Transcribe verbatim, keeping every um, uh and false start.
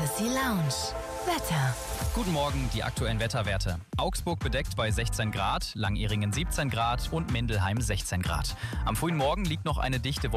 Fantasy Lounge. Wetter. Guten Morgen, die aktuellen Wetterwerte. Augsburg bedeckt bei sechzehn Grad, Langeringen siebzehn Grad und Mindelheim sechzehn Grad. Am frühen Morgen liegt noch eine dichte